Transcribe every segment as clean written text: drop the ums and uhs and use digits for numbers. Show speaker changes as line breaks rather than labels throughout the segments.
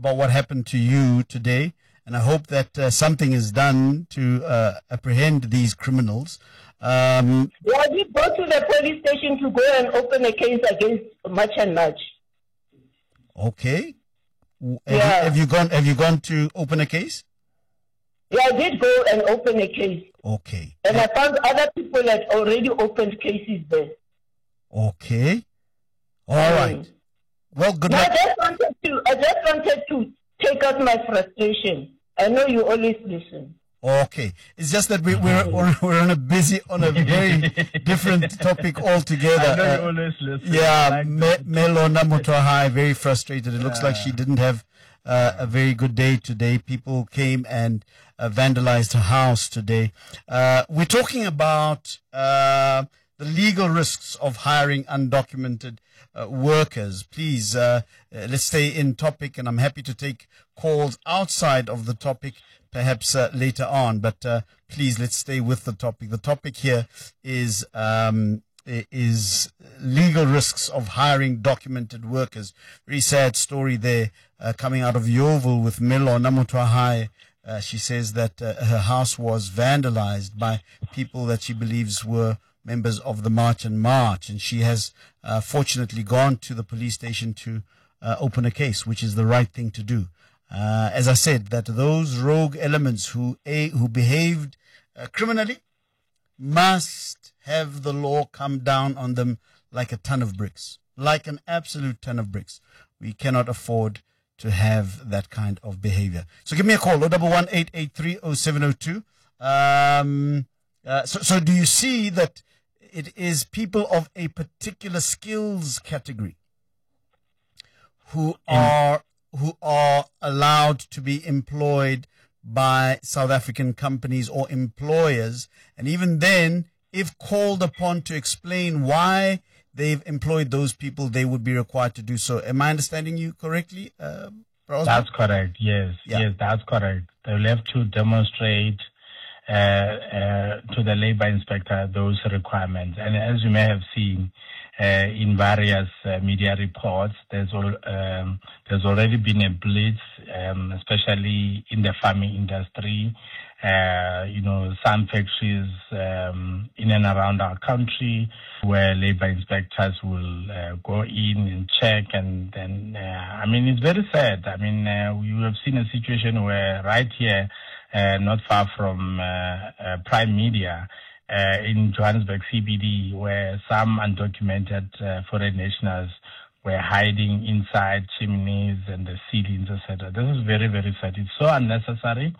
about what happened to you today, and I hope that something is done to apprehend these criminals.
Yeah, we go to the police station to go and open a case against Much and Much.
Okay.
Yeah.
Have you gone to open a case?
Yeah, I did go and open a case.
Okay.
And I found other people that already opened cases there.
Okay. All right. Well, good
No,
luck.
I just wanted to take out my frustration. I know you always listen.
Okay. It's just that we're on a very different topic altogether.
I know you always listen.
Yeah, Melona Motwahai, very frustrated. It looks like she didn't have a very good day today. People came and vandalized her house today. We're talking about the legal risks of hiring undocumented workers. Please, let's stay in topic, and I'm happy to take calls outside of the topic perhaps later on, but please, let's stay with the topic. The topic here is legal risks of hiring documented workers. Very sad story there coming out of Yeoville with Melona Motwahai. She says that her house was vandalized by people that she believes were members of the March and March, and she has fortunately gone to the police station to open a case, which is the right thing to do. As I said, that those rogue elements who behaved criminally must have the law come down on them like a ton of bricks, like an absolute ton of bricks. We cannot afford to have that kind of behavior. So give me a call, 011-883-0702. So do you see that it is people of a particular skills category who are allowed to be employed by South African companies or employers, and even then, if called upon to explain why they've employed those people, they would be required to do so. Am I understanding you correctly,
That's correct, yes.
Yeah.
Yes, that's correct. They'll have to demonstrate to the labor inspector those requirements. And as you may have seen in various media reports, there's already been a blitz, especially in the farming industry. Some factories in and around our country where labor inspectors will go in and check, and then it's very sad. We have seen a situation where right here, not far from Prime Media, in Johannesburg CBD, where some undocumented foreign nationals were hiding inside chimneys and the ceilings, etc. This is very, very sad. It's so unnecessary.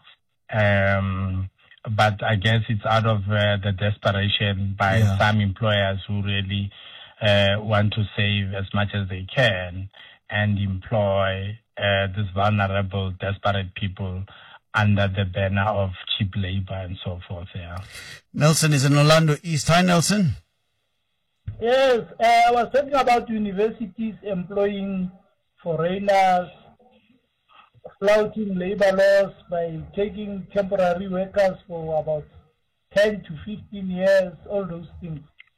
But I guess it's out of the desperation by some employers who really want to save as much as they can and employ these vulnerable, desperate people under the banner of cheap labor and so forth. Yeah.
Nelson is in Orlando East. Hi, Nelson.
Yes, I was talking about universities employing foreigners, flouting labor laws by taking temporary workers for about 10 to 15 years, all those things.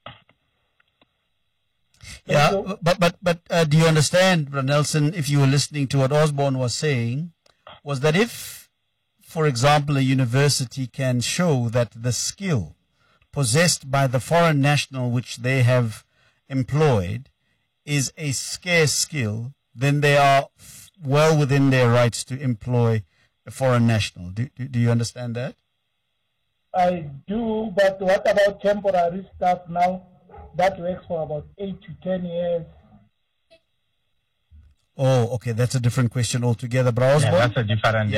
Yeah, but do you understand, Nelson, if you were listening to what Osborne was saying, was that if, for example, a university can show that the skill possessed by the foreign national which they have employed is a scarce skill, then they are well within their rights to employ a foreign national. Do you understand that?
I do, but what about temporary staff now that works for about 8 to 10 years?
Oh, okay, that's a different question altogether. But Osborne?
Yeah, that's a different,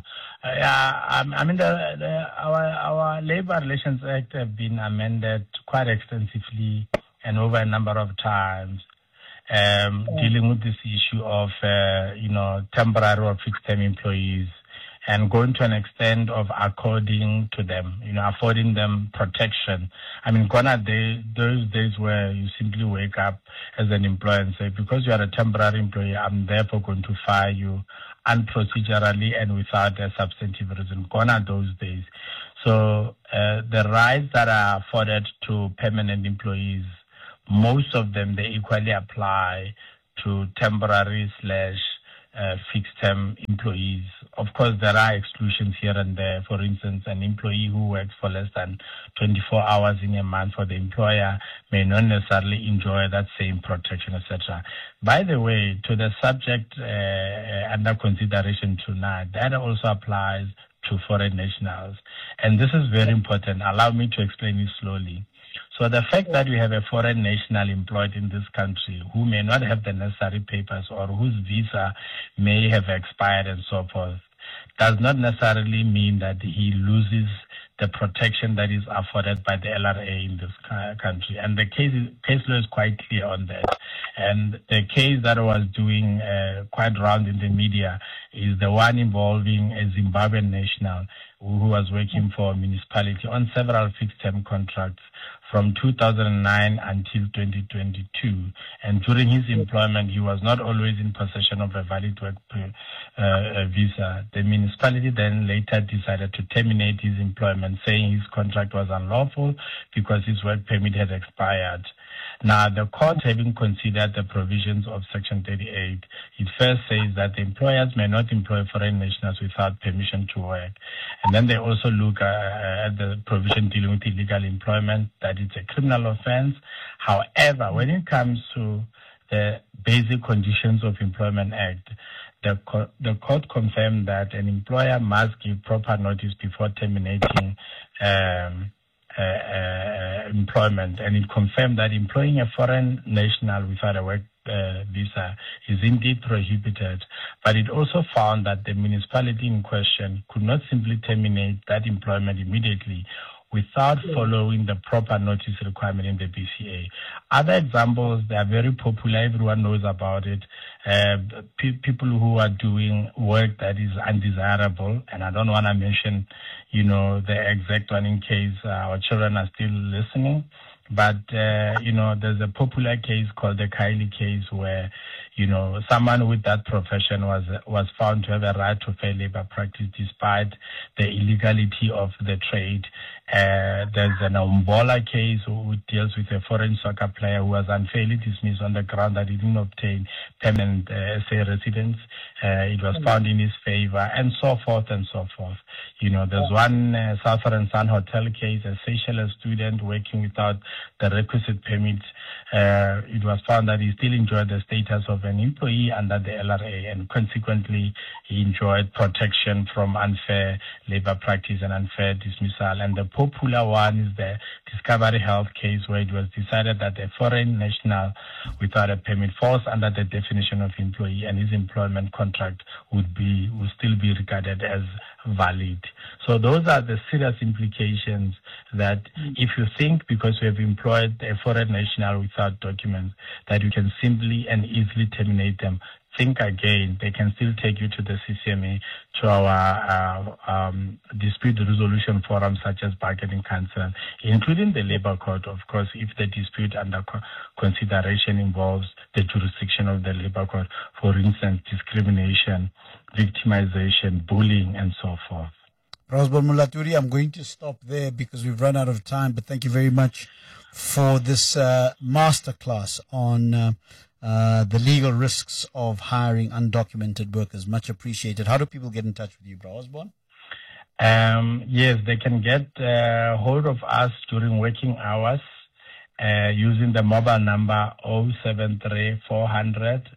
our Labor Relations Act have been amended quite extensively and over a number of times, dealing with this issue of, temporary or fixed-term employees, and going to an extent of according to them, affording them protection. Gone are those days where you simply wake up as an employer and say, because you are a temporary employee, I'm therefore going to fire you unprocedurally and without a substantive reason. Gone are those days. So the rights that are afforded to permanent employees, most of them, they equally apply to temporary / fixed-term employees. Of course, there are exclusions here and there. For instance, an employee who works for less than 24 hours in a month for the employer may not necessarily enjoy that same protection, etc. By the way, to the subject under consideration tonight, that also applies to foreign nationals. And this is very important. Allow me to explain it slowly. So the fact that we have a foreign national employed in this country who may not have the necessary papers or whose visa may have expired and so forth does not necessarily mean that he loses the protection that is afforded by the LRA in this country. And the case law is quite clear on that. And the case that was doing quite round in the media is the one involving a Zimbabwean national who was working for a municipality on several fixed-term contracts from 2009 until 2022. And during his employment, he was not always in possession of a valid work visa. The municipality then later decided to terminate his employment, saying his contract was unlawful because his work permit had expired. Now, the court, having considered the provisions of Section 38, it first says that the employers may not employ foreign nationals without permission to work. And then they also look at the provision dealing with illegal employment, that it's a criminal offense. However, when it comes to the Basic Conditions of Employment Act, the court confirmed that an employer must give proper notice before terminating employment, and it confirmed that employing a foreign national without a work visa is indeed prohibited, but it also found that the municipality in question could not simply terminate that employment immediately without following the proper notice requirement in the BCA. Other examples, they are very popular, everyone knows about it. People who are doing work that is undesirable, and I don't want to mention, the exact one in case our children are still listening. But, there's a popular case called the Kylie case where, someone with that profession was found to have a right to fair labor practice despite the illegality of the trade. There's an Umbola case who deals with a foreign soccer player who was unfairly dismissed on the ground that he didn't obtain permanent SA residence. It was found in his favor, and so forth and so forth. There's one Southern Sun Hotel case, a Seychelles student working without the requisite permit. It was found that he still enjoyed the status of an employee under the LRA, and consequently he enjoyed protection from unfair labor practice and unfair dismissal. And the popular one is the Discovery Health case, where it was decided that a foreign national without a permit falls under the definition of employee, and his employment contract would still be regarded as valid. So those are the serious implications that if you think because you have employed a foreign national without documents that you can simply and easily terminate them, think again. They can still take you to the CCMA, to our dispute resolution forum such as Bargaining Council, including the Labour Court, of course, if the dispute under consideration involves the jurisdiction of the Labour Court, for instance, discrimination, victimization, bullying, and so forth.
Osborne Mulaturi, I'm going to stop there because we've run out of time, but thank you very much for this masterclass on the legal risks of hiring undocumented workers. Much appreciated. How do people get in touch with you, Bro Osborne?
Yes, they can get hold of us during working hours using the mobile number 073 400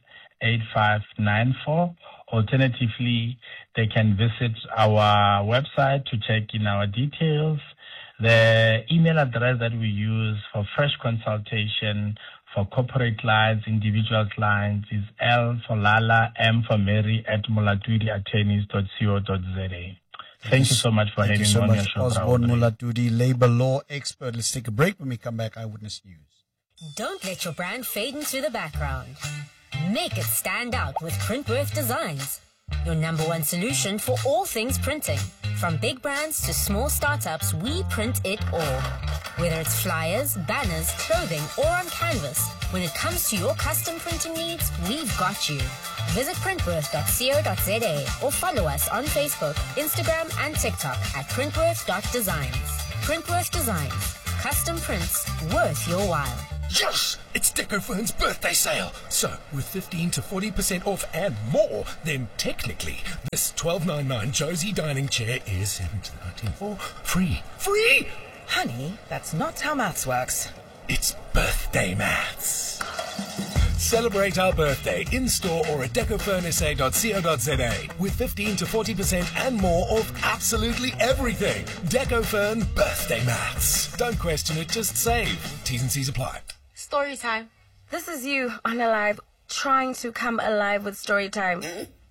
8594. Alternatively, they can visit our website to check in our details. The email address that we use for fresh consultation for corporate clients, individual clients is L for Lala, M for Mary @mulaturiattorneys.co.za. Thank you so much for having me on your show.
Osborne Mulaturi, labor law expert. Let's take a break. When we come back, Eyewitness News.
Don't let your brand fade into the background. Make it stand out with Printworth Designs, your #1 solution for all things printing. From big brands to small startups, we print it all. Whether it's flyers, banners, clothing, or on canvas, when it comes to your custom printing needs, we've got you. Visit printworth.co.za or follow us on Facebook, Instagram, and TikTok at printworth.designs. Printworth Designs, custom prints worth your while.
Yes, it's Decofern's birthday sale. So, with 15 to 40% off and more, then technically, this $12.99 Josie dining chair is free. Free?
Honey, that's not how maths works.
It's birthday maths. Celebrate our birthday in-store or at decofurnsa.co.za with 15 to 40% and more off absolutely everything. Decofern birthday maths. Don't question it, just save. T's and C's apply.
Story time. This is you on a live, trying to come alive with story time.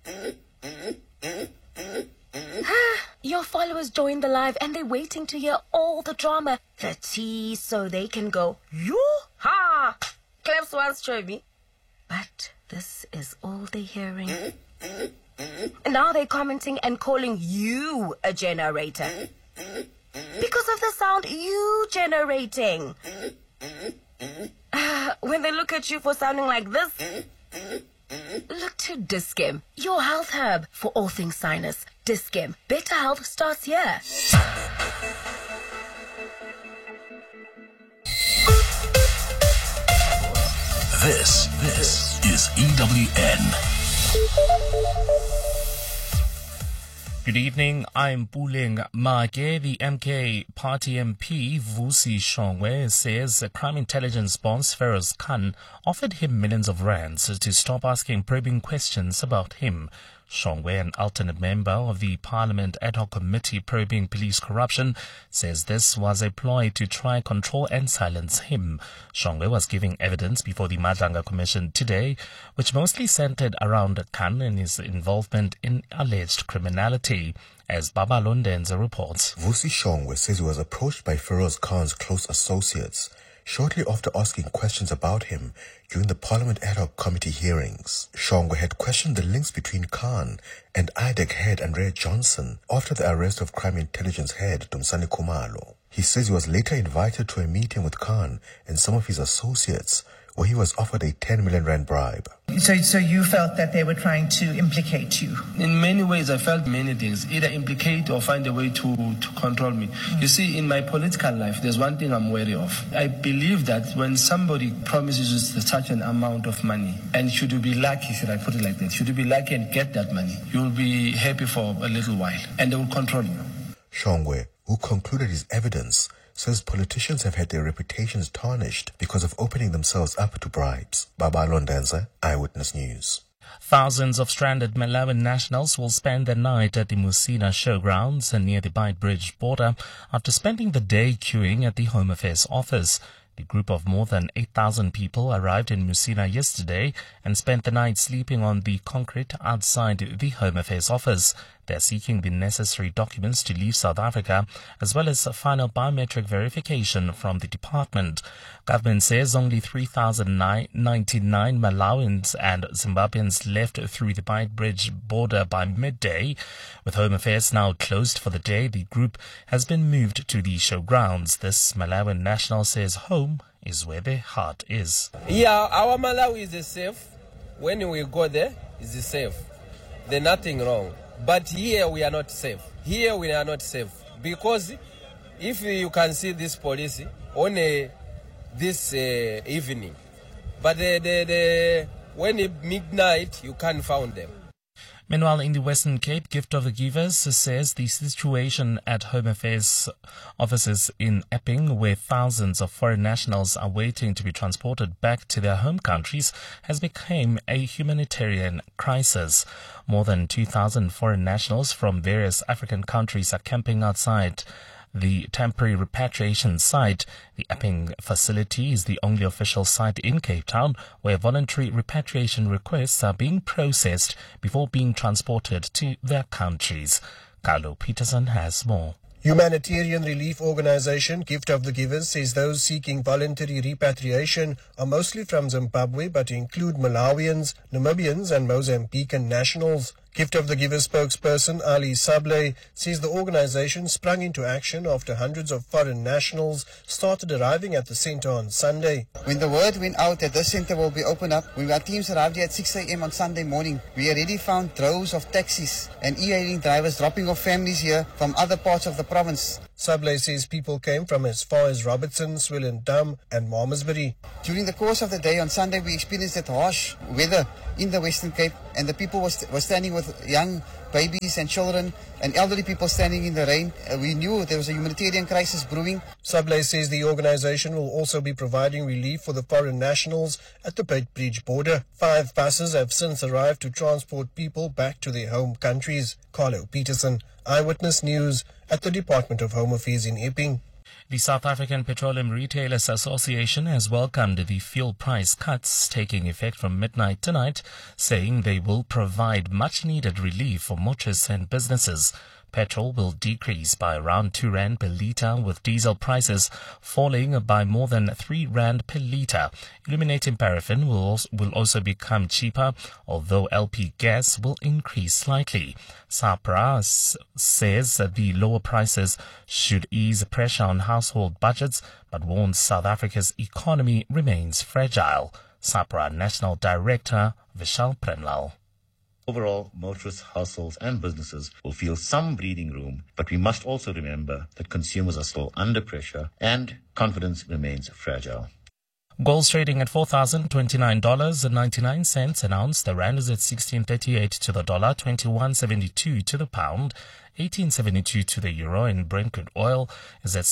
Your followers joined the live and they're waiting to hear all the drama, the tea, so they can go, yoo-ha! Claps once, show me. But this is all they're hearing. And now they're commenting and calling you a generator. Because of the sound you generating. When they look at you for sounding like this, look to Dis-Chem, your health hub for all things sinus. Dis-Chem, better health starts here.
This is EWN.
Good evening, I'm Puling Make. The MK Party MP Vusi Shongwe says Crime Intelligence boss Feroz Khan offered him millions of rands to stop asking probing questions about him. Shongwe, an alternate member of the Parliament Ad Hoc Committee probing police corruption, says this was a ploy to try, control and silence him. Shongwe was giving evidence before the Madlanga Commission today, which mostly centered around Khan and his involvement in alleged criminality. As Baba Londenza reports,
Vusi Shongwe says he was approached by Feroz Khan's close associates shortly after asking questions about him during the Parliament Ad Hoc Committee hearings. Shongwe had questioned the links between Khan and IDEC head Andrea Johnson after the arrest of Crime Intelligence head Dumisani Khumalo. He says he was later invited to a meeting with Khan and some of his associates, where he was offered a 10 million rand bribe.
So you felt that they were trying to implicate you?
In many ways, I felt many things, either implicate or find a way to control me. You see, in my political life, there's one thing I'm wary of. I believe that when somebody promises you such an amount of money, and should you be lucky, should I put it like that, should you be lucky and get that money, you'll be happy for a little while, and they will control you.
Shongwe, who concluded his evidence, says politicians have had their reputations tarnished because of opening themselves up to bribes. Baba Londenza, Eyewitness News.
Thousands of stranded Malawian nationals will spend the night at the Musina showgrounds near the Beitbridge border after spending the day queuing at the Home Affairs office. The group of more than 8,000 people arrived in Musina yesterday and spent the night sleeping on the concrete outside the Home Affairs office. They are seeking the necessary documents to leave South Africa, as well as final biometric verification from the department. Government says only 3,099 Malawians and Zimbabweans left through the Beitbridge border by midday. With Home Affairs now closed for the day, the group has been moved to the showgrounds. This Malawian national says home is where their heart is.
Yeah, our Malawi is safe. When we go there, it's safe. There's nothing wrong. But here we are not safe. Here we are not safe. Because if you can see this police only this evening, but when it's midnight, you can't find them.
Meanwhile, in the Western Cape, Gift of the Givers says the situation at Home Affairs offices in Epping, where thousands of foreign nationals are waiting to be transported back to their home countries, has become a humanitarian crisis. More than 2,000 foreign nationals from various African countries are camping outside the temporary repatriation site. The Epping facility is the only official site in Cape Town where voluntary repatriation requests are being processed before being transported to their countries. Carlo Peterson has more.
Humanitarian relief organization Gift of the Givers says those seeking voluntary repatriation are mostly from Zimbabwe but include Malawians, Namibians and Mozambican nationals. Gift of the Givers spokesperson Ali Sable says the organization sprung into action after hundreds of foreign nationals started arriving at the center on Sunday.
When the word went out that this center will be opened up, when our teams arrived here at 6 a.m. on Sunday morning, we already found droves of taxis and e-hailing drivers dropping off families here from other parts of the province.
Subley says people came from as far as Robertson, Swellendam and Malmesbury.
During the course of the day on Sunday, we experienced that harsh weather in the Western Cape, and the people were standing with young babies and children and elderly people standing in the rain. We knew there was a humanitarian crisis brewing.
Subley says the organisation will also be providing relief for the foreign nationals at the Beitbridge border. 5 buses have since arrived to transport people back to their home countries. Carlo Peterson, Eyewitness News at the Department of Home Affairs in Epping.
The South African Petroleum Retailers Association has welcomed the fuel price cuts taking effect from midnight tonight, saying they will provide much-needed relief for motorists and businesses. Petrol will decrease by around 2 rand per litre, with diesel prices falling by more than 3 rand per litre. Illuminating paraffin will also become cheaper, although LP gas will increase slightly. SAPRA says that the lower prices should ease pressure on household budgets, but warns South Africa's economy remains fragile. SAPRA National Director Vishal Prenlal.
Overall, motorists, households and businesses will feel some breathing room, but we must also remember that consumers are still under pressure and confidence remains fragile.
Gold trading at $4,029.99 an ounce. The rand is at 16.38 to the dollar, 21.72 to the pound, 18.72 to the euro, and Brent crude oil is at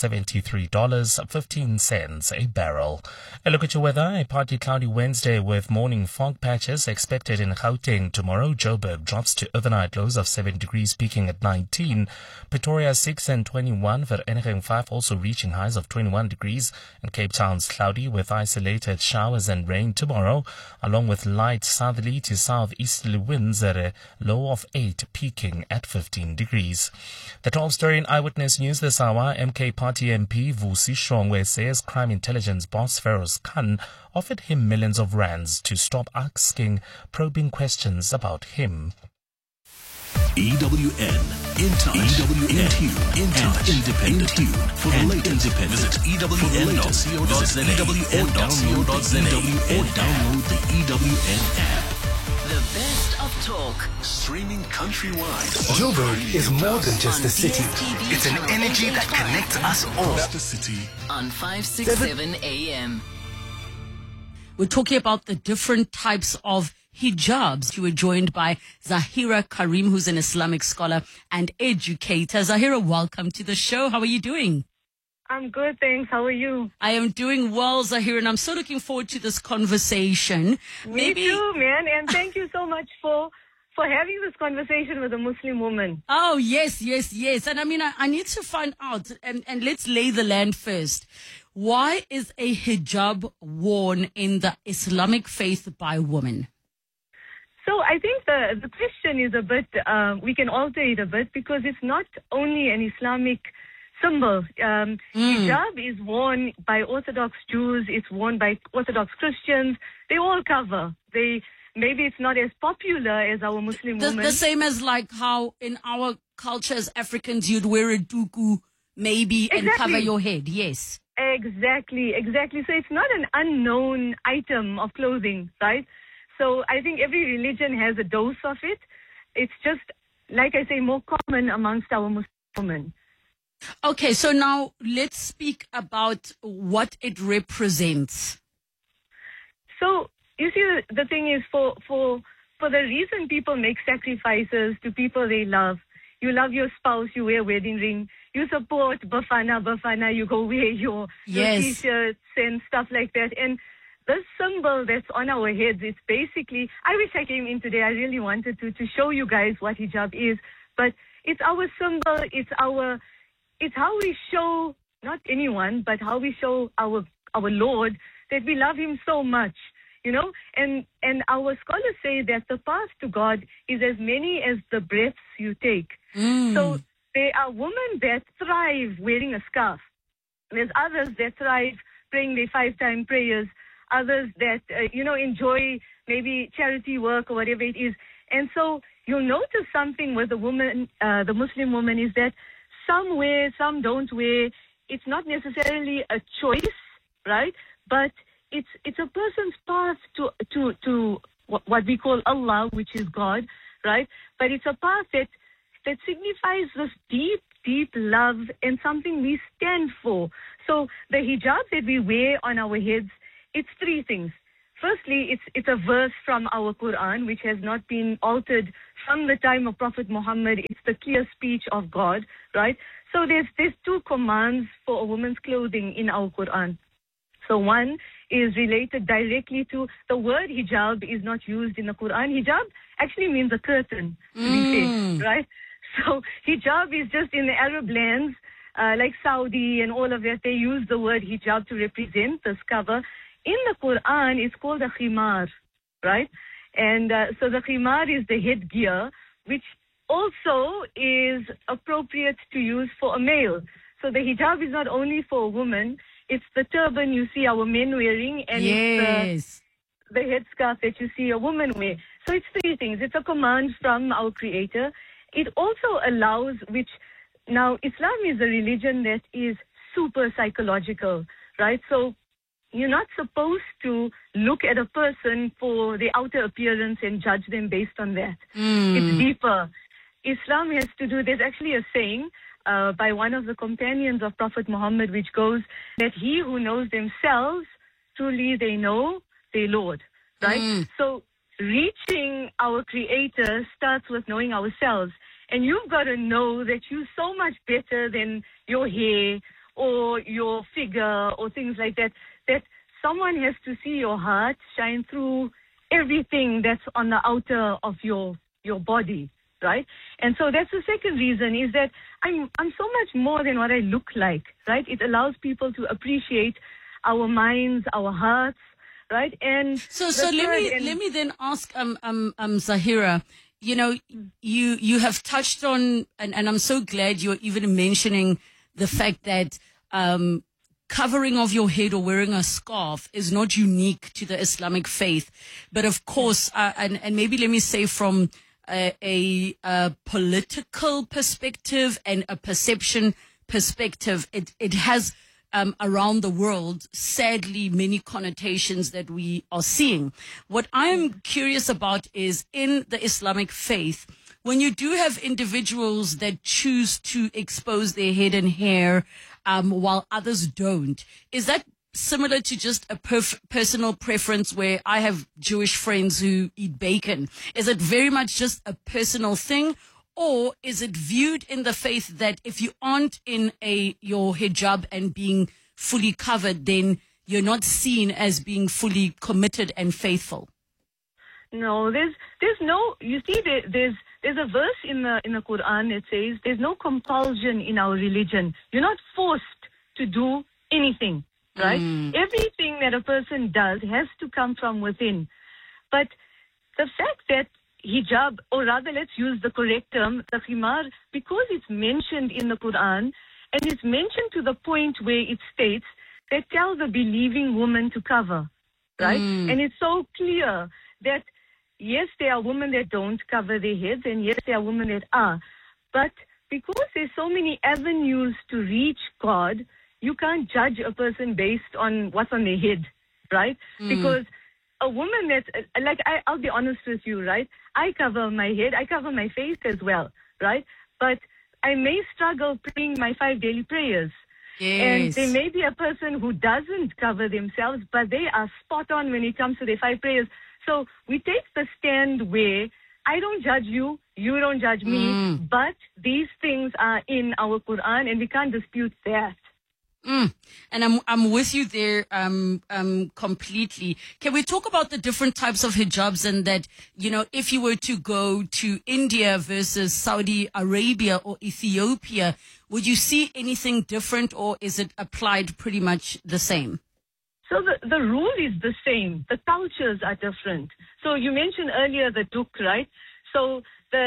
$73.15 a barrel. A look at your weather. A partly cloudy Wednesday with morning fog patches expected in Gauteng tomorrow. Joburg drops to overnight lows of 7 degrees, peaking at 19. Pretoria 6 and 21. Vereeniging 5 also reaching highs of 21 degrees. And Cape Town's cloudy with isolated showers and rain tomorrow, along with light southerly to southeasterly winds at a low of 8, peaking at 15 degrees. The top story in Eyewitness News this hour. MK Party MP Vusi Shongwe says crime intelligence boss Feroz Khan offered him millions of rands to stop asking probing questions about him.
EWN, in touch, EWN, in tune, and independent. For the latest, visit EWN.co.za or download the EWN app.
The best of talk.
Streaming countrywide.
Joburg is more than just a city. It's an energy that connects us all.
The city.
On 567 AM.
We're talking about the different types of hijabs. You were joined by Zahira Karim, who's an Islamic scholar and educator. Zahira, welcome to the show. How are you doing?
I'm good, thanks. How are you?
I am doing well, Zahira, and I'm so looking forward to this conversation.
Me too, man, and thank you so much for having this conversation with a Muslim woman.
Oh, yes. And I mean, I need to find out, and let's lay the land first. Why is a hijab worn in the Islamic faith by women?
So I think the question is a bit, we can alter it a bit, because it's not only an Islamic symbol. Hijab is worn by Orthodox Jews, it's worn by Orthodox Christians. They all cover. Maybe it's not as popular as our Muslim women.
The same as like how in our culture as Africans you'd wear a duku maybe and cover your head. Yes.
Exactly. So it's not an unknown item of clothing, right? So I think every religion has a dose of it. It's just, like I say, more common amongst our Muslim women.
Okay, so now let's speak about what it represents.
So, you see, the thing is, for the reason people make sacrifices to people they love, you love your spouse, you wear a wedding ring, you support Bafana, you go wear your T-shirts and stuff like that. And this symbol that's on our heads, it's basically, I wish I came in today, I really wanted to show you guys what hijab is, but it's our symbol, it's how we show, not anyone, but how we show our Lord that we love him so much, you know, and our scholars say that the path to God is as many as the breaths you take. So there are women that thrive wearing a scarf. There's others that thrive praying their 5-time prayers, others that, enjoy maybe charity work or whatever it is. And so you'll notice something with the woman, the Muslim woman, is that some wear, some don't wear. It's not necessarily a choice, right? But it's a person's path to what we call Allah, which is God, right? But it's a path that signifies this deep deep love and something we stand for. So the hijab that we wear on our heads, it's three things. Firstly, it's a verse from our Quran, which has not been altered from the time of Prophet Muhammad. It's the clear speech of God, right? So there's two commands for a woman's clothing in our Quran. So one is related directly to the word hijab is not used in the Quran. Hijab actually means a curtain, to be fair, right? So hijab is just in the Arab lands, like Saudi and all of that, they use the word hijab to represent this cover. In the Quran, it's called a khimar, right? And so the khimar is the headgear, which also is appropriate to use for a male. So the hijab is not only for a woman, it's the turban you see our men wearing, and it's the headscarf that you see a woman wear. So it's three things. It's a command from our Creator. It also allows, now Islam is a religion that is super psychological, right? So you're not supposed to look at a person for the outer appearance and judge them based on that. It's deeper. Islam has to do, there's actually a saying by one of the companions of Prophet Muhammad, which goes that he who knows themselves, truly they know their Lord, right? So reaching our Creator starts with knowing ourselves. And you've got to know that you're so much better than your hair or your figure or things like that, that someone has to see your heart shine through everything that's on the outer of your body, right? And so that's the second reason, is that I'm so much more than what I look like, right? It allows people to appreciate our minds, our hearts, right? And
so let me then ask Zahira, you know, you have touched on, and I'm so glad you're even mentioning the fact that covering of your head or wearing a scarf is not unique to the Islamic faith. But of course, and maybe let me say from a political perspective and a perception perspective, it has around the world, sadly, many connotations that we are seeing. What I'm curious about is in the Islamic faith, when you do have individuals that choose to expose their head and hair while others don't, is that similar to just a personal preference where I have Jewish friends who eat bacon? Is it very much just a personal thing? Or is it viewed in the faith that if you aren't in your hijab and being fully covered, then you're not seen as being fully committed and faithful?
No, there's no, you see, there's a verse in the Quran that says there's no compulsion in our religion. You're not forced to do anything, right? Everything that a person does has to come from within. But the fact that hijab, or rather let's use the correct term, the khimar, because it's mentioned in the Quran, and it's mentioned to the point where it states that tells a believing woman to cover, right? And it's so clear that yes, there are women that don't cover their heads, and yes, there are women that are. But because there's so many avenues to reach God, you can't judge a person based on what's on their head, right? Because a woman that's, like, I'll be honest with you, right? I cover my head, I cover my face as well, right? But I may struggle praying my 5 daily prayers.
Yes.
And there may be a person who doesn't cover themselves, but they are spot on when it comes to their 5 prayers. So we take the stand where I don't judge you, you don't judge me, but these things are in our Quran and we can't dispute that.
And I'm with you there completely. Can we talk about the different types of hijabs, and that, you know, if you were to go to India versus Saudi Arabia or Ethiopia, would you see anything different, or is it applied pretty much the same?
So the rule is the same. The cultures are different. So you mentioned earlier the duk, right? So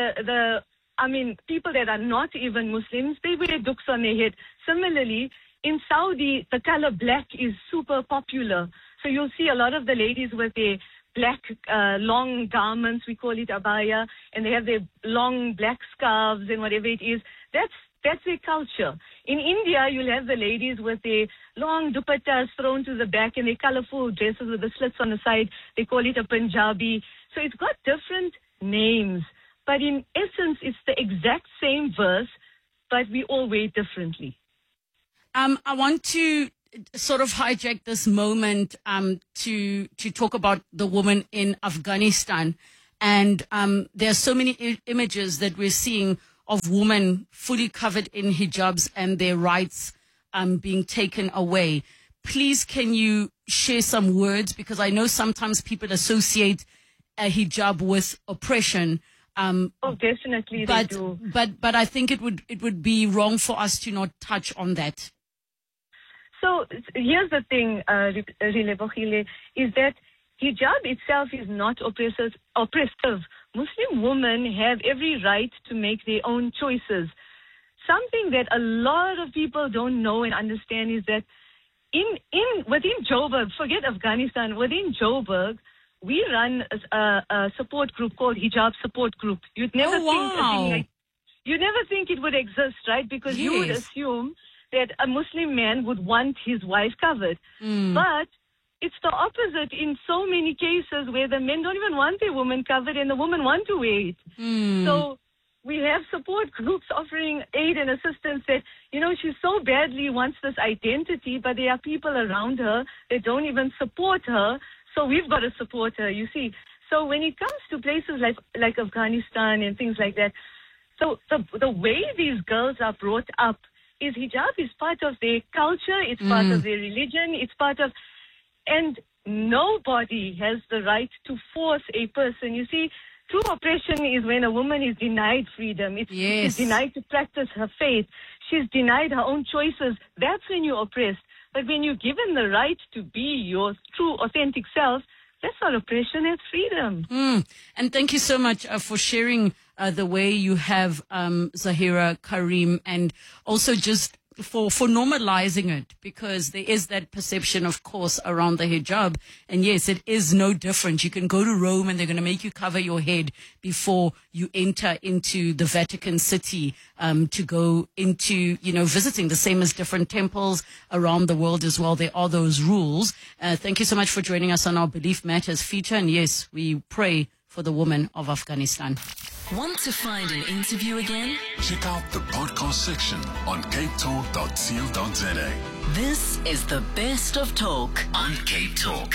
people that are not even Muslims, they wear duks on their head. Similarly, in Saudi, the color black is super popular. So you'll see a lot of the ladies with their black long garments, we call it abaya, and they have their long black scarves and whatever it is. That's their culture. In India, you'll have the ladies with their long dupattas thrown to the back and their colorful dresses with the slits on the side. They call it a Punjabi. So it's got different names. But in essence, it's the exact same verse, but we all weigh differently.
I want to sort of hijack this moment to talk about the woman in Afghanistan. And there are so many images that we're seeing of women fully covered in hijabs and their rights being taken away. Please, can you share some words? Because I know sometimes people associate a hijab with oppression.
Definitely
but,
they do.
But I think it would be wrong for us to not touch on that.
So here's the thing, Rilebogile, is that hijab itself is not oppressive. Muslim women have every right to make their own choices. Something that a lot of people don't know and understand is that within Joburg, forget Afghanistan, within Joburg, we run a support group called Hijab Support Group. You'd never you'd never think it would exist, right? Because you would assume that a Muslim man would want his wife covered. But it's the opposite in so many cases where the men don't even want their woman covered and the women want to wear it. So we have support groups offering aid and assistance that, she so badly wants this identity, but there are people around her that don't even support her. So we've got to support her, you see. So when it comes to places like Afghanistan and things like that, so the way these girls are brought up is hijab is part of their culture, it's part of their religion, it's part of... And nobody has the right to force a person. You see, true oppression is when a woman is denied freedom. She's denied to practice her faith. She's denied her own choices. That's when you're oppressed. But when you're given the right to be your true, authentic self, that's not oppression, that's freedom.
And thank you so much for sharing the way you have, Zahira Karim, and also just for normalizing it, because there is that perception, of course, around the hijab. And yes, it is no different. You can go to Rome and they're going to make you cover your head before you enter into the Vatican City to go into, visiting, the same as different temples around the world as well. There are those rules. Thank you so much for joining us on our Belief Matters feature. And yes, we pray for the women of Afghanistan.
Want to find an interview again?
Check out the podcast section on capetalk.co.za.
This is the best of talk on Cape Talk.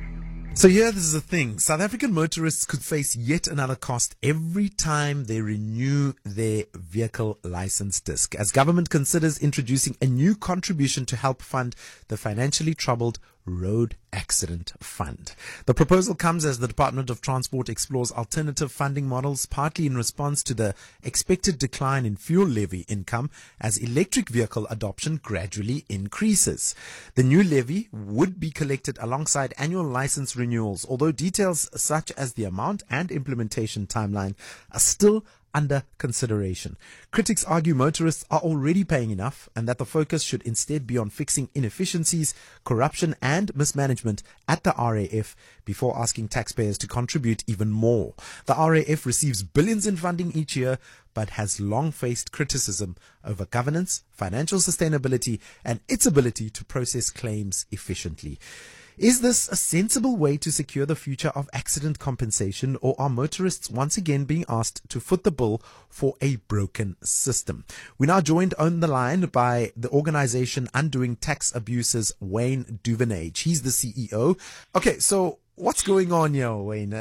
So this is the thing. South African motorists could face yet another cost every time they renew their vehicle license disc, as government considers introducing a new contribution to help fund the financially troubled Road Accident Fund. The proposal comes as the Department of Transport explores alternative funding models, partly in response to the expected decline in fuel levy income as electric vehicle adoption gradually increases. The new levy would be collected alongside annual license renewals, although details such as the amount and implementation timeline are still under consideration. Critics argue motorists are already paying enough and that the focus should instead be on fixing inefficiencies, corruption and mismanagement at the RAF before asking taxpayers to contribute even more. The RAF receives billions in funding each year but has long faced criticism over governance, financial sustainability and its ability to process claims efficiently. Is this a sensible way to secure the future of accident compensation, or are motorists once again being asked to foot the bill for a broken system? We're now joined on the line by the organization Undoing Tax Abuses, Wayne Duvenage. He's the CEO. Okay, so what's going on here, Wayne?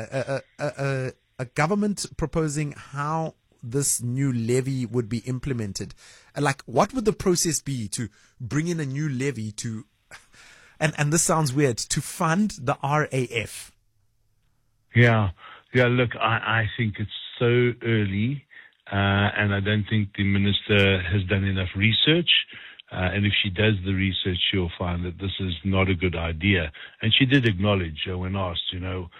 A government proposing how this new levy would be implemented. Like, what would the process be to bring in a new levy to... And this sounds weird, to fund the RAF.
Yeah, look, I think it's so early, and I don't think the minister has done enough research. And if she does the research, she'll find that this is not a good idea. And she did acknowledge when asked,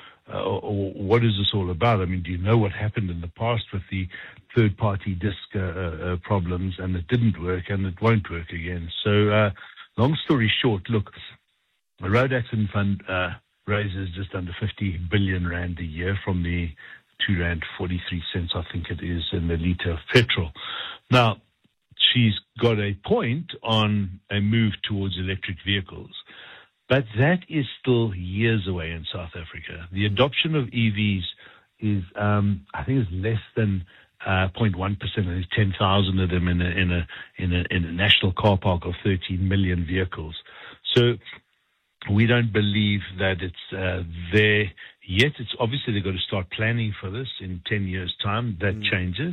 what is this all about? I mean, do you know what happened in the past with the third-party disc problems, and it didn't work, and it won't work again. So long story short, look, the Road Accident Fund raises just under 50 billion rand a year from the R2.43, I think it is, in the litre of petrol. Now, she's got a point on a move towards electric vehicles, but that is still years away in South Africa. The adoption of EVs is, I think, is less than 0.1%, and there's 10,000 of them in a national car park of 13 million vehicles. So we don't believe that it's there yet. It's obviously they've got to start planning for this in 10 years' time. That changes.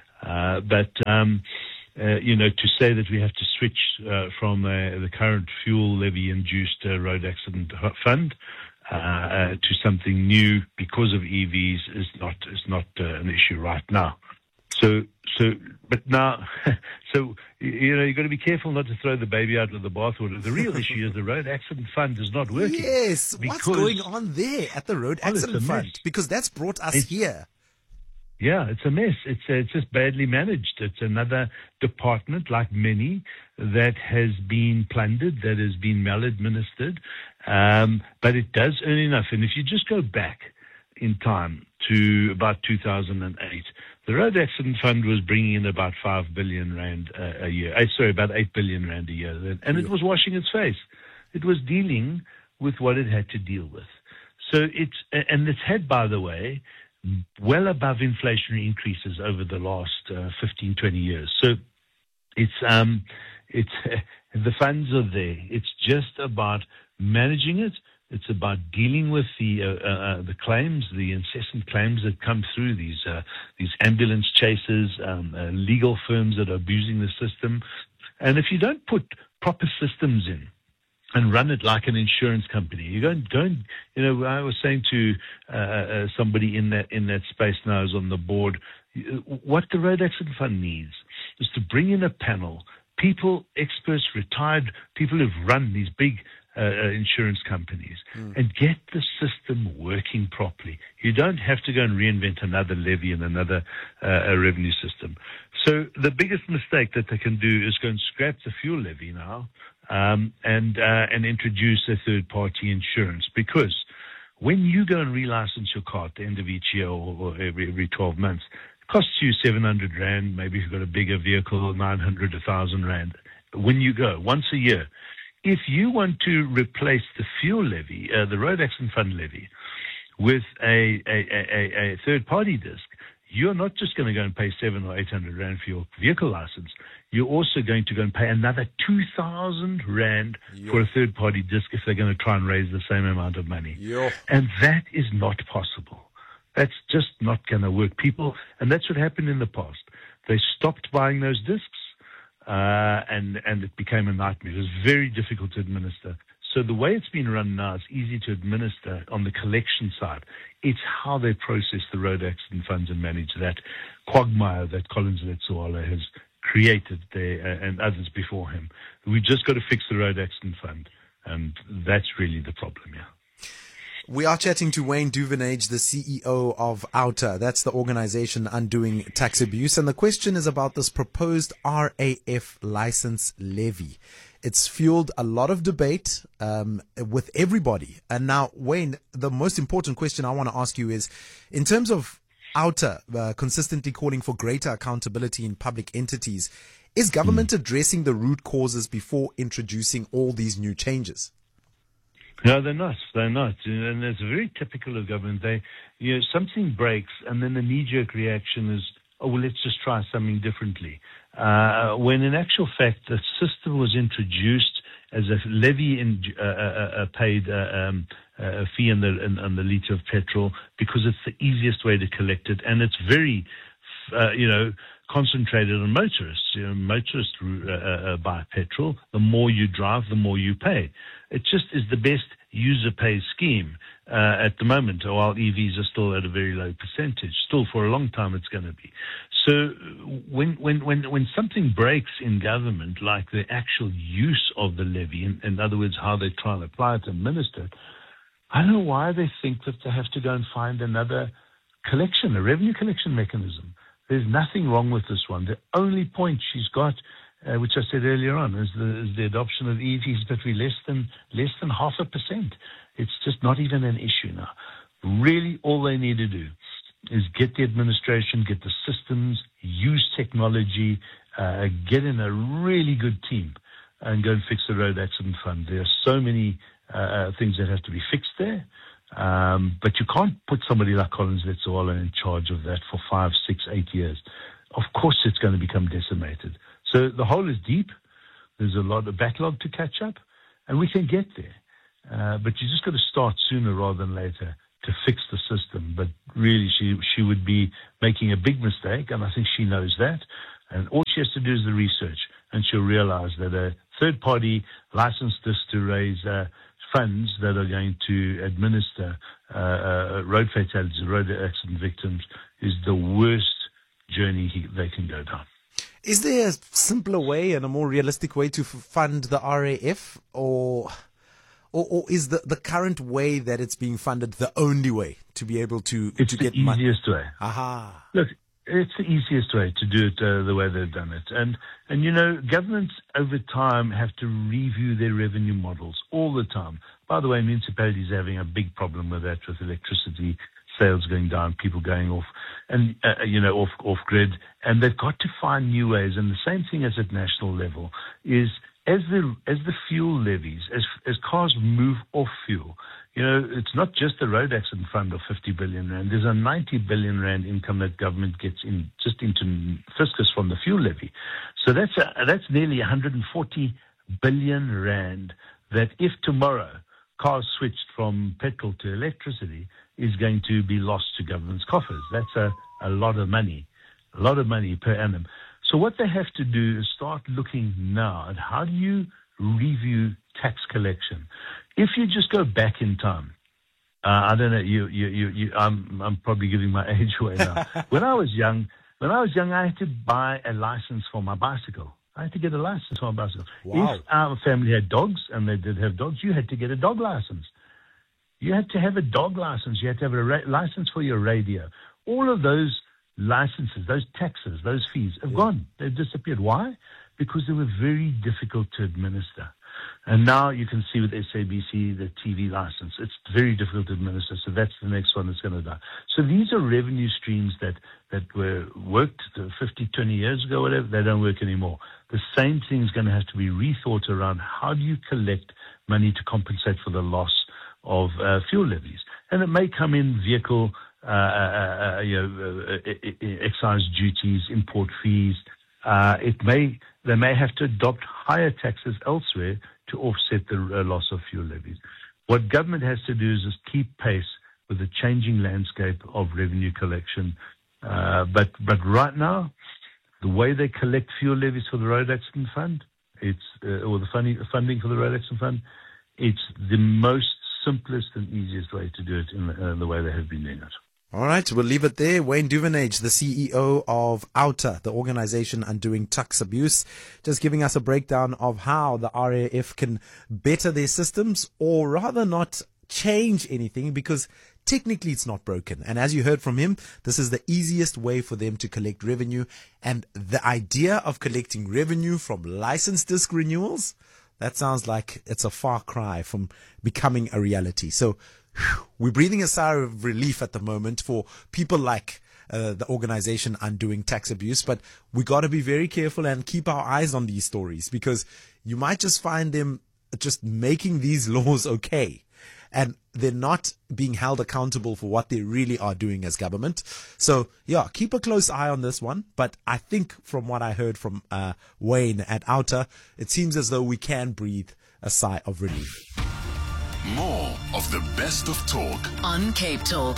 To say that we have to switch from the current fuel levy-induced road accident fund to something new because of EVs is not an issue right now. You've got to be careful not to throw the baby out with the bathwater. The real issue is the road accident fund is not working.
Yes, what's going on there at the road accident fund? Because that's brought us here.
Yeah, it's a mess. It's just badly managed. It's another department, like many, that has been plundered, that has been maladministered, but it does earn enough. And if you just go back in time to about 2008, the Road Accident Fund was bringing in about 5 billion rand a year. About 8 billion rand a year. And it was washing its face. It was dealing with what it had to deal with. So it's had, by the way, well above inflationary increases over the last 15, 20 years. So it's the funds are there. It's just about managing it. It's about dealing with the claims, the incessant claims that come through, these ambulance chases, legal firms that are abusing the system. And if you don't put proper systems in and run it like an insurance company, you don't. I was saying to somebody in that space now, who's on the board, what the Road Accident Fund needs is to bring in a panel, people, experts, retired people who've run these big insurance companies, and get the system working properly. You don't have to go and reinvent another levy and another revenue system. So the biggest mistake that they can do is go and scrap the fuel levy now and introduce a third-party insurance, because when you go and relicense your car at the end of each year or every 12 months, it costs you 700 rand, maybe if you've got a bigger vehicle, 900, 1,000 rand, when you go once a year. If you want to replace the fuel levy, the Road Accident Fund levy, with a third-party disc, you're not just going to go and pay 700 or 800 rand for your vehicle license. You're also going to go and pay another 2,000 rand for a third-party disc if they're going to try and raise the same amount of money. And that is not possible. That's just not going to work. People, and that's what happened in the past. They stopped buying those discs. And it became a nightmare. It was very difficult to administer. So the way it's been run now, it's easy to administer on the collection side. It's how they process the road accident funds and manage that quagmire that Collins Letsoala has created there and others before him. We've just got to fix the road accident fund, and that's really the problem, yeah.
We are chatting to Wayne Duvenage, the CEO of OUTA. That's the organization undoing tax abuse. And the question is about this proposed RAF license levy. It's fueled a lot of debate with everybody. And now, Wayne, the most important question I want to ask you is, in terms of OUTA consistently calling for greater accountability in public entities, is government addressing the root causes before introducing all these new changes?
No, they're not. They're not. And it's very typical of government. Something breaks, and then the knee-jerk reaction is, oh, well, let's just try something differently. When in actual fact, the system was introduced as a levy paid a fee on the litre of petrol because it's the easiest way to collect it, and it's very, concentrated on motorists. Motorists buy petrol. The more you drive, the more you pay. It just is the best user pay scheme at the moment, while EVs are still at a very low percentage. Still, for a long time, it's going to be. So when something breaks in government, like the actual use of the levy, in other words, how they try and apply it and administer it, I don't know why they think that they have to go and find another collection, a revenue collection mechanism. There's nothing wrong with this one. The only point she's got, which I said earlier on, is the adoption of EVs, but we're less than 0.5%. It's just not even an issue now. Really, all they need to do is get the administration, get the systems, use technology, get in a really good team, and go and fix the road accident fund. There are so many things that have to be fixed there. But you can't put somebody like Collins Letsoalo in charge of that for 5, 6, 8 years. Of course it's going to become decimated. So the hole is deep. There's a lot of backlog to catch up, and we can get there. But you just got to start sooner rather than later to fix the system. But really, she would be making a big mistake, and I think she knows that. And all she has to do is the research, and she'll realize that a third-party licensed this to raise funds that are going to administer road fatalities, road accident victims, is the worst journey they can go down.
Is there a simpler way and a more realistic way to fund the RAF, or is the current way that it's being funded the only way to be able to get money?
It's the easiest way.
Aha.
Look, it's the easiest way to do it the way they've done it. And you know, governments over time have to review their revenue models all the time. By the way, municipalities are having a big problem with that, with electricity sales going down, people going off, and off grid, and they've got to find new ways. And the same thing as at national level is as the fuel levies, as cars move off fuel. You know, it's not just the road accident fund of 50 billion rand. There's a 90 billion rand income that government gets in just into fiscus from the fuel levy. So that's nearly 140 billion rand that if tomorrow cars switched from petrol to electricity is going to be lost to government's coffers. That's a lot of money per annum. So what they have to do is start looking now at how do you review tax collection. If you just go back in time, I don't know, I'm probably giving my age away now. When I was young, I had to buy a license for my bicycle. I had to get a license for my bicycle.
Wow.
If our family had dogs, and they did have dogs, you had to get a dog license. You had to have a dog license. You had to have a license for your radio. All of those licenses, those taxes, those fees have gone. They've disappeared. Why? Because they were very difficult to administer. And now you can see with SABC, the TV license, it's very difficult to administer. So that's the next one that's going to die. So these are revenue streams that were worked 50, 20 years ago, whatever. They don't work anymore. The same thing is going to have to be rethought around how do you collect money to compensate for the loss of fuel levies. And it may come in vehicle, excise duties, import fees. They may have to adopt higher taxes elsewhere to offset the loss of fuel levies. What government has to do is just keep pace with the changing landscape of revenue collection. But right now, the way they collect fuel levies for the road accident fund, or the funding for the road accident fund, it's the most simplest and easiest way to do it in the way they have been doing it.
All right, we'll leave it there. Wayne Duvenage, the CEO of OUTA, the organization undoing tax abuse, just giving us a breakdown of how the RAF can better their systems, or rather not change anything, because technically it's not broken. And as you heard from him, this is the easiest way for them to collect revenue. And the idea of collecting revenue from license disc renewals, that sounds like it's a far cry from becoming a reality. So we're breathing a sigh of relief at the moment for people like the organization undoing tax abuse, but we got to be very careful and keep our eyes on these stories, because you might just find them just making these laws okay, and they're not being held accountable for what they really are doing as government. So yeah, keep a close eye on this one. But I think from what I heard from Wayne at OUTA, it seems as though we can breathe a sigh of relief.
More of the best of talk
on Cape Talk.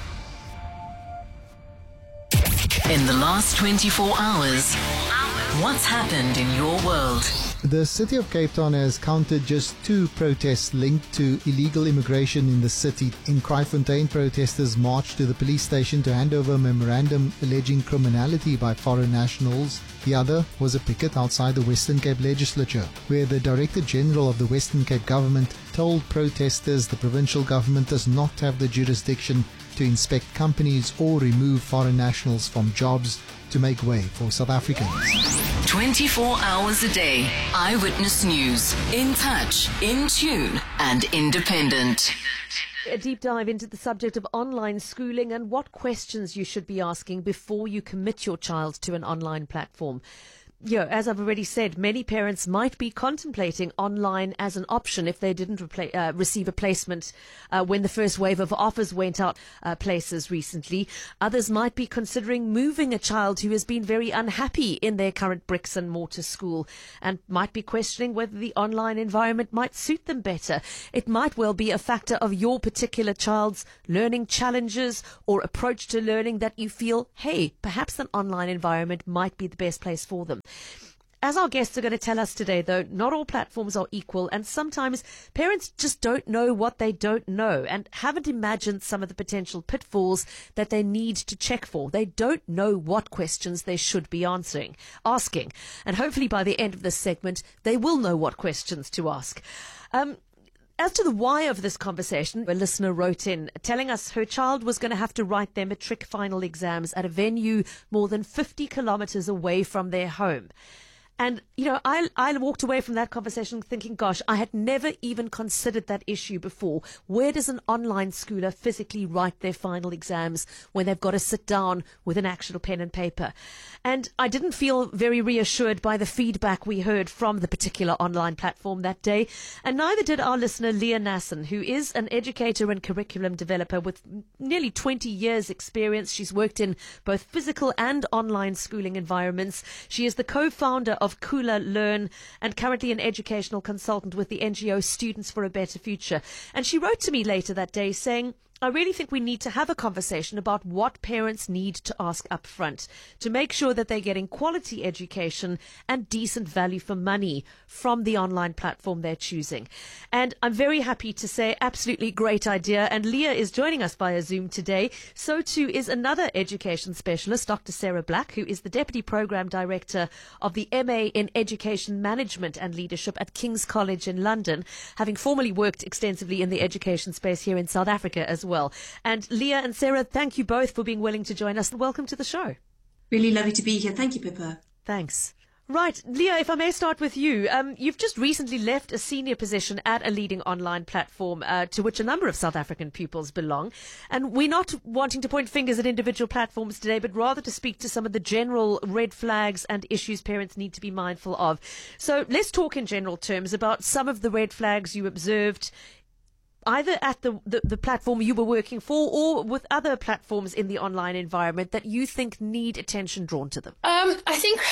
In the last 24 hours, what's happened in your world?
The city of Cape Town has counted just 2 protests linked to illegal immigration in the city. In Kraaifontein, protesters marched to the police station to hand over a memorandum alleging criminality by foreign nationals. The other was a picket outside the Western Cape Legislature, where the Director General of the Western Cape government told protesters the provincial government does not have the jurisdiction to inspect companies or remove foreign nationals from jobs to make way for South Africans.
24 hours a day, Eyewitness News. In touch, in tune, and independent.
A deep dive into the subject of online schooling and what questions you should be asking before you commit your child to an online platform. as I've already said, many parents might be contemplating online as an option if they didn't receive a placement when the first wave of offers went out places recently. Others might be considering moving a child who has been very unhappy in their current bricks and mortar school and might be questioning whether the online environment might suit them better. It might well be a factor of your particular child's learning challenges or approach to learning that you feel, hey, perhaps an online environment might be the best place for them. As our guests are going to tell us today, though, not all platforms are equal, and sometimes parents just don't know what they don't know and haven't imagined some of the potential pitfalls that they need to check for. They don't know what questions they should be asking. And hopefully by the end of this segment, they will know what questions to ask. As to the why of this conversation, a listener wrote in telling us her child was going to have to write their matric final exams at a venue more than 50 kilometers away from their home. And, I walked away from that conversation thinking, gosh, I had never even considered that issue before. Where does an online schooler physically write their final exams when they've got to sit down with an actual pen and paper? And I didn't feel very reassured by the feedback we heard from the particular online platform that day. And neither did our listener, Leah Nasson, who is an educator and curriculum developer with nearly 20 years experience. She's worked in both physical and online schooling environments. She is the co-founder of Kula Learn and currently an educational consultant with the NGO Students for a Better Future. And she wrote to me later that day saying, I really think we need to have a conversation about what parents need to ask up front to make sure that they're getting quality education and decent value for money from the online platform they're choosing. And I'm very happy to say absolutely great idea. And Leah is joining us via Zoom today. So too is another education specialist, Dr. Sarah Black, who is the Deputy Program Director of the MA in Education Management and Leadership at King's College in London, having formerly worked extensively in the education space here in South Africa as well. And Leah and Sarah, thank you both for being willing to join us. Welcome to the show.
Really lovely to be here. Thank you, Pippa.
Thanks. Right, Leah, if I may start with you. You've just recently left a senior position at a leading online platform to which a number of South African pupils belong. And we're not wanting to point fingers at individual platforms today, but rather to speak to some of the general red flags and issues parents need to be mindful of. So let's talk in general terms about some of the red flags you observed either at the platform you were working for or with other platforms in the online environment that you think need attention drawn to them.
I think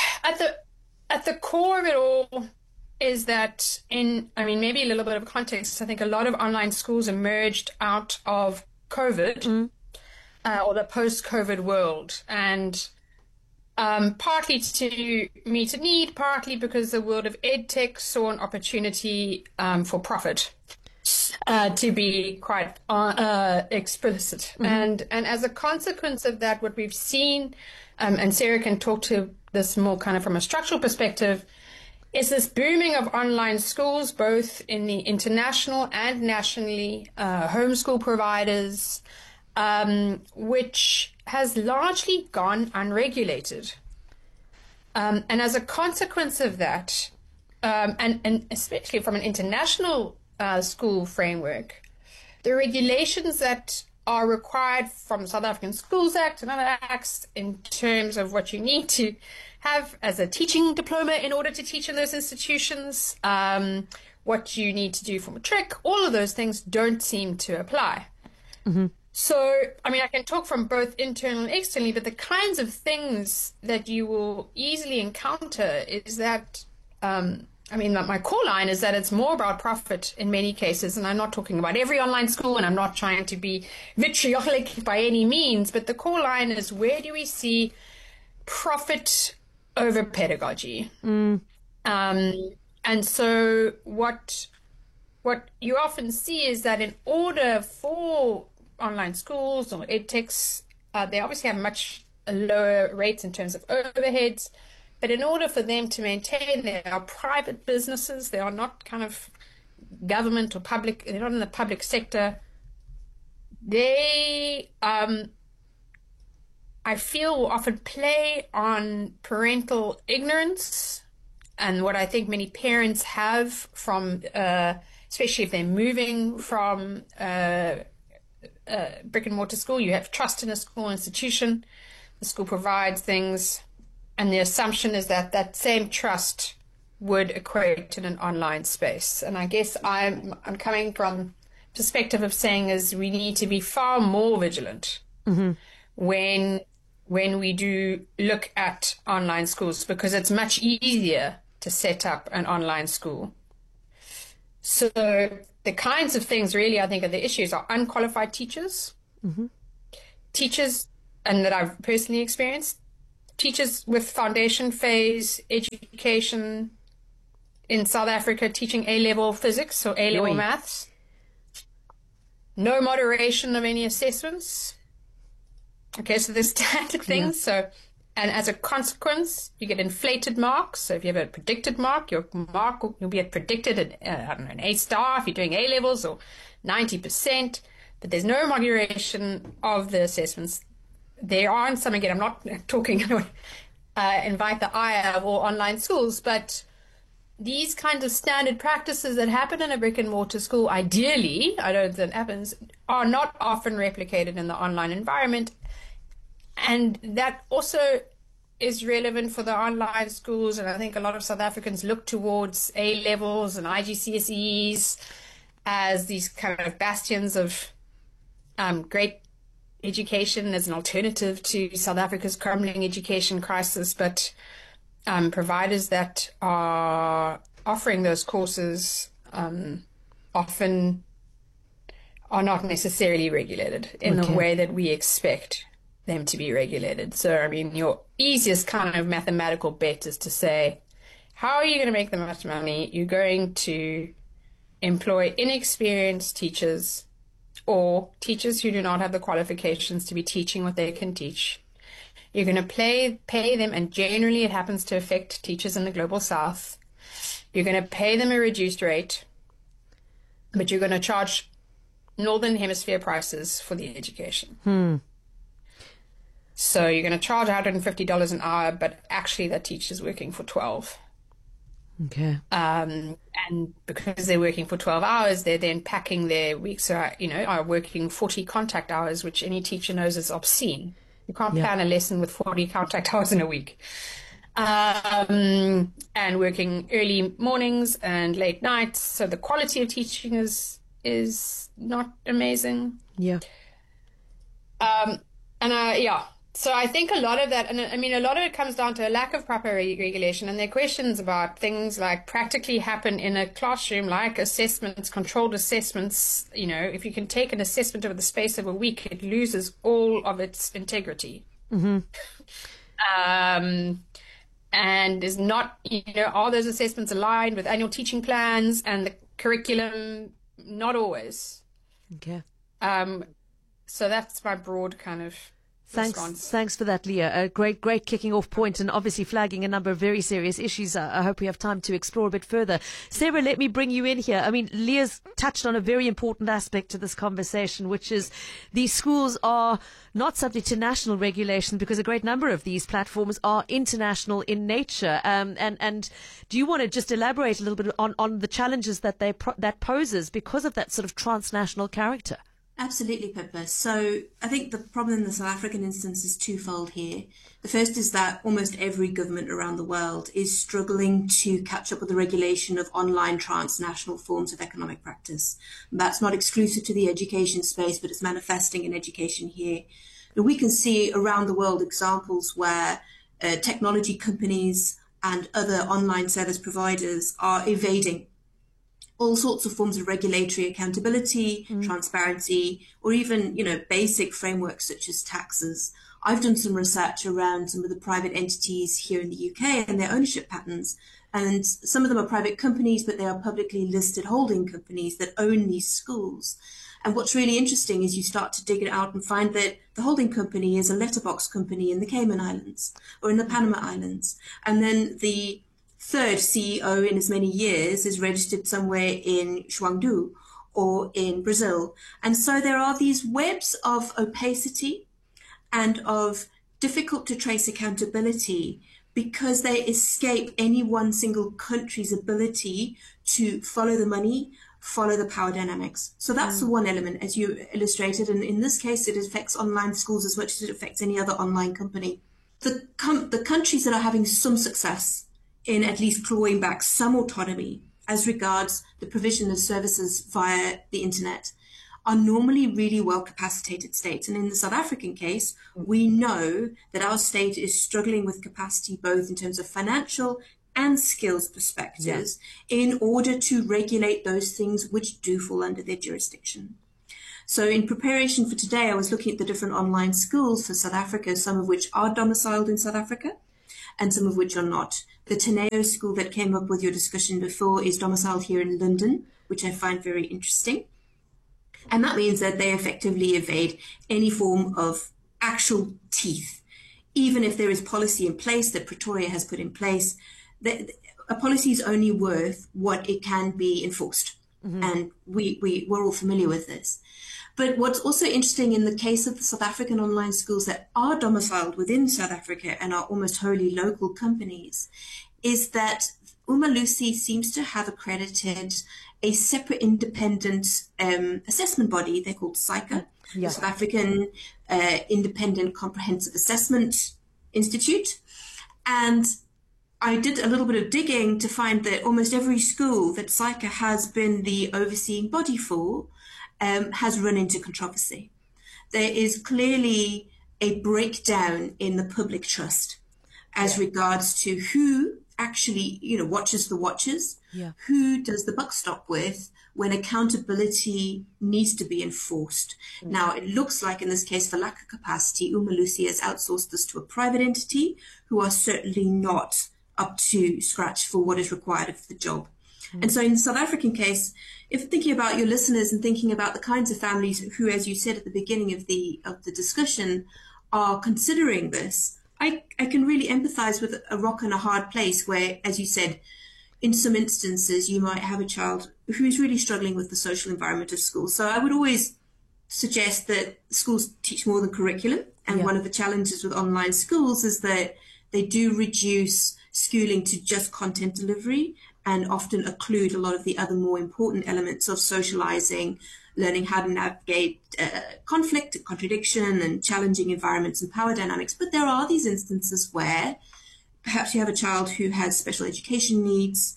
at the core of it all is that maybe a little bit of context. I think a lot of online schools emerged out of COVID or the post-COVID world, and partly to meet a need, partly because the world of edtech saw an opportunity for profit. To be quite explicit. And as a consequence of that, what we've seen, and Sarah can talk to this more kind of from a structural perspective, is this booming of online schools, both in the international and nationally, homeschool providers, which has largely gone unregulated. And as a consequence of that, and especially from an international school framework, the regulations that are required from South African Schools Act and other acts in terms of what you need to have as a teaching diploma in order to teach in those institutions, what you need to do for matric, all of those things don't seem to apply. So, I can talk from both internal and externally, but the kinds of things that you will easily encounter is that my core line is that it's more about profit in many cases, and I'm not talking about every online school, and I'm not trying to be vitriolic by any means, but the core line is, where do we see profit over pedagogy? And so what you often see is that in order for online schools or edtechs, they obviously have much lower rates in terms of overheads. But in order for them to maintain, they are private businesses. They are not kind of government or public. They're not in the public sector. They, I feel, will often play on parental ignorance, and what I think many parents have from, especially if they're moving from brick and mortar school. You have trust in a school institution. The school provides things. And the assumption is that that same trust would equate in an online space. And I guess I'm coming from perspective of saying is we need to be far more vigilant when we do look at online schools, because it's much easier to set up an online school. So the kinds of things really I think are the issues are unqualified teachers, teachers, and that I've personally experienced, teachers with foundation phase education in South Africa teaching A-level physics or A-level maths. No moderation of any assessments. Okay, so there's standard things.
Yeah.
So, and as a consequence, you get inflated marks. So if you have a predicted mark, your mark you'll be at predicted at, an A star if you're doing A levels, or 90%. But there's no moderation of the assessments. There aren't some, again, I'm not talking invite the ire of all online schools, but these kinds of standard practices that happen in a brick and mortar school, ideally, I don't think that happens, are not often replicated in the online environment. And that also is relevant for the online schools. And I think a lot of South Africans look towards A levels and IGCSEs as these kind of bastions of great education as an alternative to South Africa's crumbling education crisis. But providers that are offering those courses often are not necessarily regulated in the way that we expect them to be regulated. So, I mean, your easiest kind of mathematical bet is to say, how are you going to make the most money? You're going to employ inexperienced teachers or teachers who do not have the qualifications to be teaching what they can teach. You're going to pay them, and generally it happens to affect teachers in the Global South. You're going to pay them a reduced rate, but you're going to charge Northern Hemisphere prices for the education. So you're going to charge $150 an hour, but actually that teacher's working for 12.
Okay.
And because they're working for 12 hours, they're then packing their weeks, so, are working 40 contact hours, which any teacher knows is obscene. You can't plan a lesson with 40 contact hours in a week. And working early mornings and late nights. So the quality of teaching is not amazing.
Yeah.
So I think a lot of that, and I mean, a lot of it comes down to a lack of proper regulation, and there are questions about things like practically happen in a classroom, like assessments, controlled assessments. If you can take an assessment over the space of a week, it loses all of its integrity. And is not, are those assessments aligned with annual teaching plans and the curriculum? Not always.
Okay.
So that's my broad kind of response.
Thanks for that, Leah. A great kicking off point, and obviously flagging a number of very serious issues. I hope we have time to explore a bit further. Sarah, let me bring you in here. I mean, Leah's touched on a very important aspect to this conversation, which is these schools are not subject to national regulation because a great number of these platforms are international in nature. And do you want to just elaborate a little bit on the challenges that that poses because of that sort of transnational character?
Absolutely, Pippa. So I think the problem in the South African instance is twofold here. The first is that almost every government around the world is struggling to catch up with the regulation of online transnational forms of economic practice. And that's not exclusive to the education space, but it's manifesting in education here. And we can see around the world examples where technology companies and other online service providers are evading all sorts of forms of regulatory accountability, transparency, or even, basic frameworks such as taxes. I've done some research around some of the private entities here in the UK and their ownership patterns. And some of them are private companies, but they are publicly listed holding companies that own these schools. And what's really interesting is you start to dig it out and find that the holding company is a letterbox company in the Cayman Islands or in the Panama Islands. And then the third CEO in as many years is registered somewhere in Xuangdu or in Brazil. And so there are these webs of opacity and of difficult to trace accountability because they escape any one single country's ability to follow the money, follow the power dynamics. So that's the one element, as you illustrated. And in this case, it affects online schools as much as it affects any other online company. the countries that are having some success in at least clawing back some autonomy as regards the provision of services via the internet are normally really well-capacitated states. And in the South African case, we know that our state is struggling with capacity both in terms of financial and skills perspectives in order to regulate those things which do fall under their jurisdiction. So in preparation for today, I was looking at the different online schools for South Africa, some of which are domiciled in South Africa and some of which are not. The Teneo school that came up with your discussion before is domiciled here in London, which I find very interesting. And that means that they effectively evade any form of actual teeth. Even if there is policy in place that Pretoria has put in place, a policy is only worth what it can be enforced. Mm-hmm. And we're all familiar with this. But what's also interesting in the case of the South African online schools that are domiciled within South Africa and are almost wholly local companies is that Umalusi seems to have accredited a separate independent assessment body. They're called SAICA, the South African Independent Comprehensive Assessment Institute. And I did a little bit of digging to find that almost every school that SAICA has been the overseeing body for has run into controversy. There is clearly a breakdown in the public trust as regards to who actually, watches the watches, who does the buck stop with when accountability needs to be enforced. Now, it looks like in this case, for lack of capacity, Umalusi has outsourced this to a private entity who are certainly not up to scratch for what is required of the job. And so in the South African case, if thinking about your listeners and thinking about the kinds of families who, as you said at the beginning of the discussion, are considering this, I can really empathize with a rock and a hard place where, as you said, in some instances, you might have a child who's really struggling with the social environment of school. So I would always suggest that schools teach more than curriculum. And one of the challenges with online schools is that they do reduce schooling to just content delivery and often occlude a lot of the other more important elements of socializing, learning how to navigate conflict, contradiction, and challenging environments and power dynamics. But there are these instances where perhaps you have a child who has special education needs.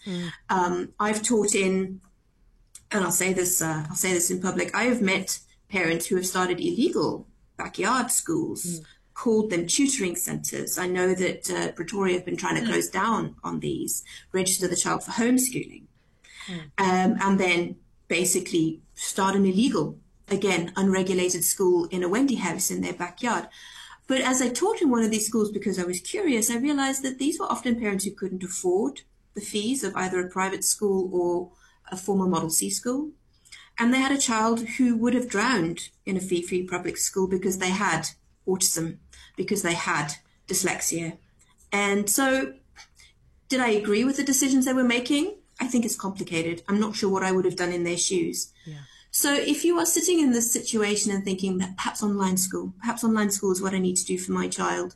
I've taught in, and I'll say this in public, I have met parents who have started illegal backyard schools, called them tutoring centres. I know that Pretoria have been trying to close down on these, register the child for homeschooling, and then basically start an illegal, again, unregulated school in a Wendy house in their backyard. But as I taught in one of these schools because I was curious, I realised that these were often parents who couldn't afford the fees of either a private school or a formal Model C school. And they had a child who would have drowned in a fee-free public school because they had autism, because they had dyslexia. And so did I agree with the decisions they were making? I think it's complicated. I'm not sure what I would have done in their shoes. So if you are sitting in this situation and thinking that perhaps online school is what I need to do for my child,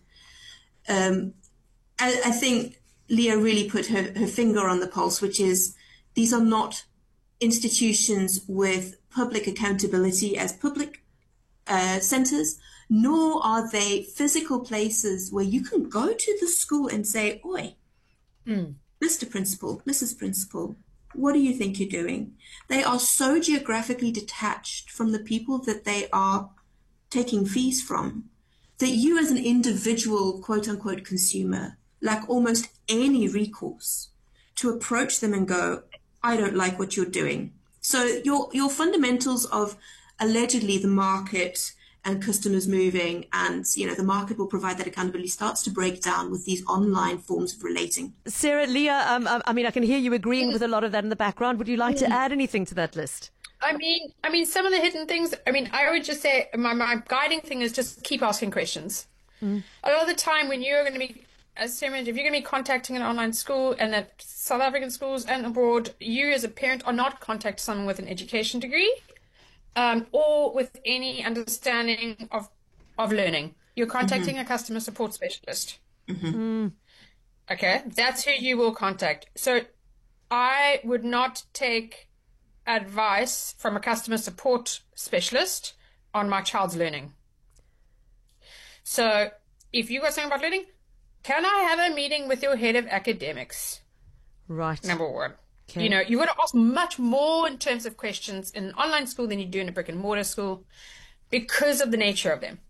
I think Leah really put her finger on the pulse, which is these are not institutions with public accountability as public centres, nor are they physical places where you can go to the school and say, oi, Mr. Principal, Mrs. Principal, what do you think you're doing? They are so geographically detached from the people that they are taking fees from that you as an individual, quote unquote, consumer lack almost any recourse to approach them and go, I don't like what you're doing. So your fundamentals of allegedly the market and customers moving and, the market will provide that accountability starts to break down with these online forms of relating.
Sarah, Leah, I can hear you agreeing with a lot of that in the background. Would you like to add anything to that list?
I mean, some of the hidden things, I would just say my guiding thing is just keep asking questions. A lot of the time when you're going to be, as Sarah mentioned, if you're going to be contacting an online school and at South African schools and abroad, you as a parent are not contacting someone with an education degree. Or with any understanding of learning. You're contacting a customer support specialist. Okay, that's who you will contact. So I would not take advice from a customer support specialist on my child's learning. So if you got something about learning, can I have a meeting with your head of academics?
Right.
Number one.
Okay.
You know, you've got to ask much more in terms of questions in an online school than you do in a brick and mortar school because of the nature of them.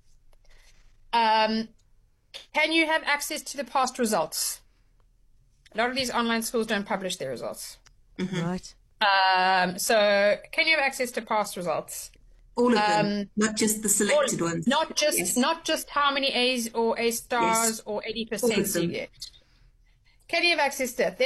Can you have access to the past results? A lot of these online schools don't publish their results.
Right.
So can you have access to past results?
All of them, not just the selected ones.
Not just how many A's or A stars or 80% you get. Can you have access to that?